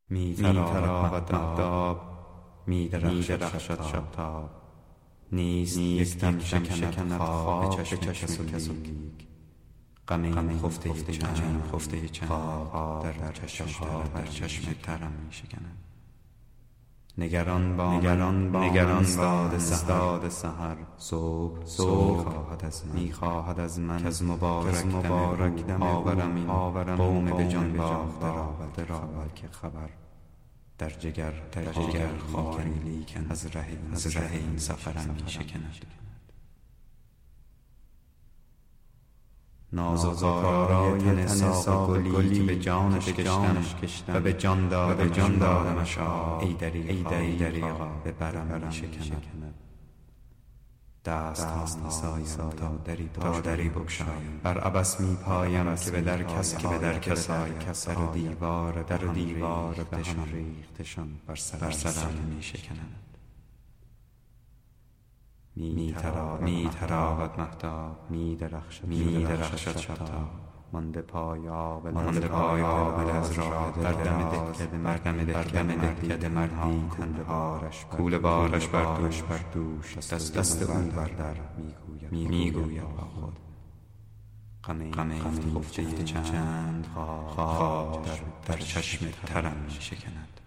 می تراود مهتاب، می درخشد شبتاب. نیست یک دم شکند خواب به چشم کس و لیک. غم این خفته چند در چشم ترم می شکند. نگران باد سحر صبح می خواهد از من کز مبارک دم آورم قوم به جان باخته را بلکه خبر در جگر خواهی لیکن از ره این سفرم می شکند. ناز و زارای تن ساق گلی که به جانش کشتم و به جان دادمش ای دریغا به برم می شکند. دست ها سایم تا دری بگشایم، بر عبث می پایم که به در کس آیم. در و دیوار به هم ریختشان بر سرم می شکند. می تراود مهتاب، می درخشد شبتاب. مانده پای آبله از راه در دم دهکده مردی کوله بارش بر دوش دست او بر در می گوید با خود غم این خفته چند خواب در چشم ترم می شکند.